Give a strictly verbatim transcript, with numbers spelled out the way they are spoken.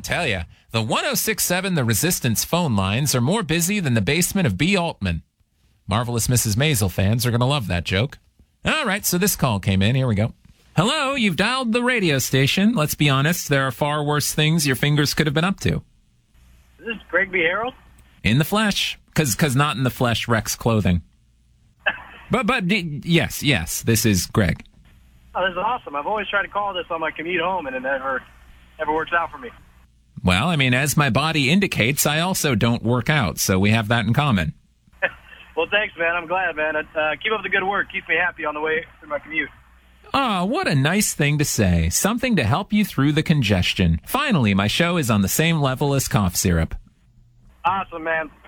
tell you, the one oh six point seven The Resistance phone lines are more busy than the basement of B. Altman. Marvelous Missus Maisel fans are going to love that joke. All right, so this call came in. Here we go. Hello, you've dialed the radio station. Let's be honest, there are far worse things your fingers could have been up to. Is this Greg B. Harold? In the flesh, because because not in the flesh wrecks clothing. but but yes, yes, this is Greg. Oh, this is awesome. I've always tried to call this on my commute home, and it never, never works out for me. Well, I mean, as my body indicates, I also don't work out, so we have that in common. Well, thanks, man. I'm glad, man. Uh, keep up the good work. Keeps me happy on the way through my commute. Ah, oh, what a nice thing to say. Something to help you through the congestion. Finally, my show is on the same level as cough syrup. Awesome, man.